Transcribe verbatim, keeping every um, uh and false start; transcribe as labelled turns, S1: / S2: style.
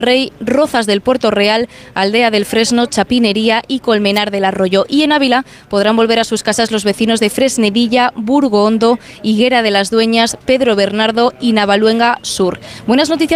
S1: Rey, Rozas del Puerto Real, Aldea del Fresno, Chapinería y Colmenar del Arroyo. Y en Ávila podrán volver a sus casas los vecinos de Fresnedilla, Burgo Hondo, Higuera de las Dueñas, Pedro Bernardo y Navaluenga Sur. Buenas noticias.